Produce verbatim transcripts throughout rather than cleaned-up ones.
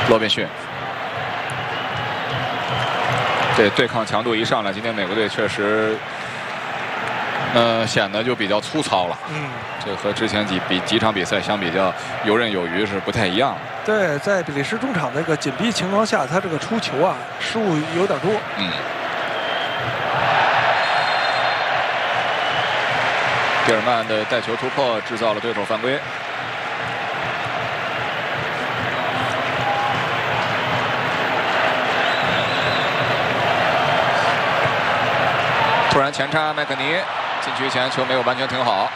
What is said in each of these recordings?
罗宾逊。这对抗强度一上来，今天美国队确实，呃，显得就比较粗糙了。 嗯， 这和之前几比几场比赛相比较，游刃有余是不太一样的。 对，在比利时中场那个紧逼情况下，他这个出球啊，失误有点多。 嗯。比尔曼的带球突破制造了对手犯规。突然前插麦克尼，禁区前球没有完全停好。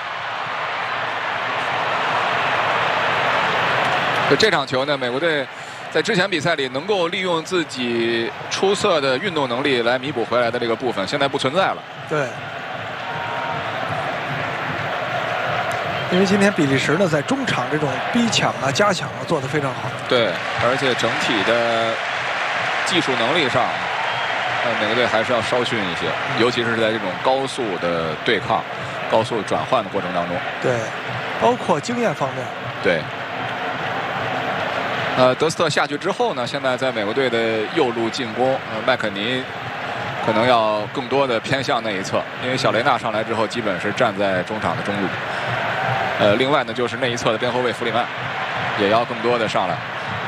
就这场球呢，美国队在之前比赛里能够利用自己出色的运动能力来弥补回来的这个部分，现在不存在了。 对。因为今天比利时呢，在中场这种逼抢啊、加抢啊做得非常好。 对，而且整体的技术能力上。呃，美国队还是要稍逊一些，尤其是在这种高速的对抗、高速转换的过程当中。 对，包括经验方面。 对。呃，德斯特下去之后呢，现在在美国队的右路进攻，呃，麦肯尼可能要更多的偏向那一侧，因为小雷纳上来之后，基本是站在中场的中路。呃，另外呢，就是那一侧的边后卫弗里曼，也要更多的上来。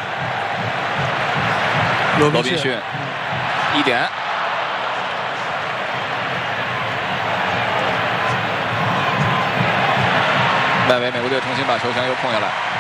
罗宾逊， 一点。外围美国队重新把球权又控下来。